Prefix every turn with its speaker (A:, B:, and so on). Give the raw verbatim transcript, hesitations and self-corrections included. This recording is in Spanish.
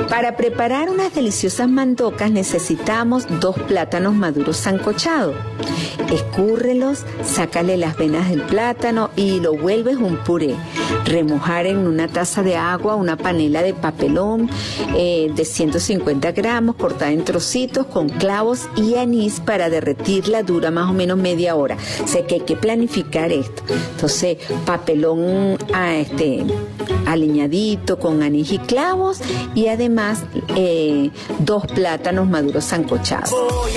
A: Para preparar unas deliciosas mandocas necesitamos dos plátanos maduros sancochados. Escúrrelos, sácale las venas del plátano y lo vuelves un puré. Remojar en una taza de agua una panela de papelón eh, de ciento cincuenta gramos, cortada en trocitos con clavos y anís para derretirla. Dura más o menos media hora. Sé que hay que planificar esto. Entonces, papelón a este, aliñadito con anís y clavos y además eh, dos plátanos maduros sancochados.